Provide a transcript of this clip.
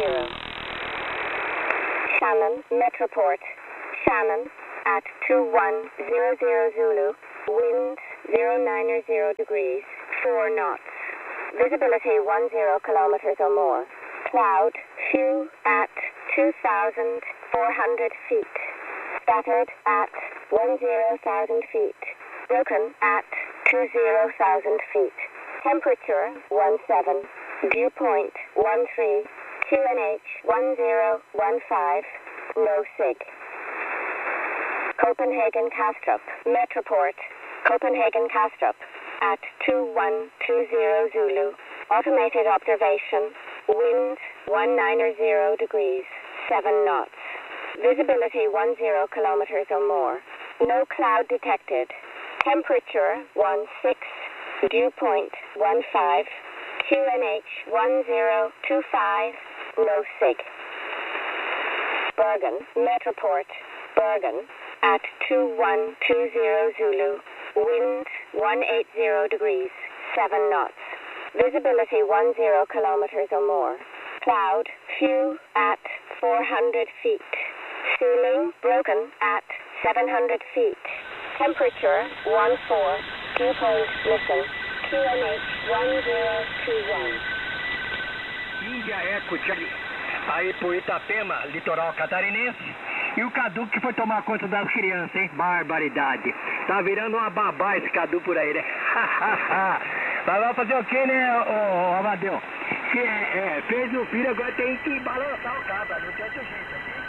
Shannon, Metroport. Shannon, at 2100 Zulu. Wind 090 degrees, 4 knots. Visibility 10 kilometers or more. Cloud, few at 2,400 feet. Scattered at 10,000 feet. Broken at 20,000 feet. Temperature 17. Viewpoint 13. QNH 1015. No SIG. Copenhagen Kastrup. Metroport. Copenhagen Kastrup. At 2120 Zulu. Automated observation. Wind 190 degrees, 7 knots. Visibility 10 kilometers or more. No cloud detected. Temperature 16. Dew point 15. QNH 1025. No SIG. Bergen, Metroport. Bergen. At 2120 Zulu. Wind 180 degrees, 7 knots. Visibility 10 kilometers or more. Cloud, few at 400 feet. Ceiling broken at 700 feet. Temperature 14. Dew point missing. QNH 1021. Índia Eco Charlie. Aí pro Itapema, litoral catarinense. E o Cadu que foi tomar conta das crianças, hein? Barbaridade. Tá virando uma babá esse Cadu por aí, né? Mas vai fazer o quê, né, ô Amadeu? Fez o filho, agora tem que balançar o cabra, não tem outro jeito, ok?